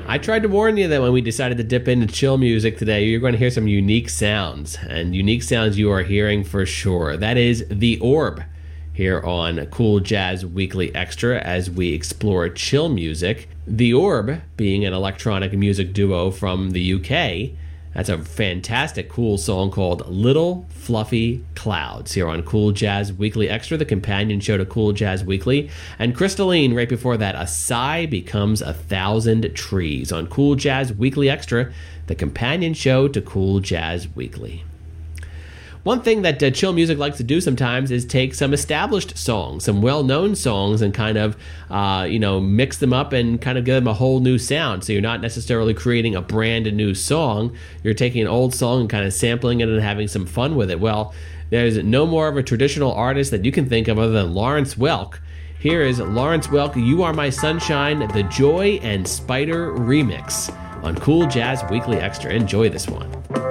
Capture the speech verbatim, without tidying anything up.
I tried to warn you that when we decided to dip into chill music today, you're going to hear some unique sounds, and unique sounds you are hearing for sure. That is The Orb here on Cool Jazz Weekly Extra as we explore chill music. The Orb being an electronic music duo from the U K. That's a fantastic, cool song called Little Fluffy Clouds here on Cool Jazz Weekly Extra, the companion show to Cool Jazz Weekly. And Crystalline, right before that, A Sigh Becomes a Thousand Trees on Cool Jazz Weekly Extra, the companion show to Cool Jazz Weekly. One thing that uh, chill music likes to do sometimes is take some established songs, some well-known songs, and kind of, uh, you know, mix them up and kind of give them a whole new sound. So you're not necessarily creating a brand new song. You're taking an old song and kind of sampling it and having some fun with it. Well, there's no more of a traditional artist that you can think of other than Lawrence Welk. Here is Lawrence Welk, You Are My Sunshine, the Joy and Spider remix on Cool Jazz Weekly Extra. Enjoy this one.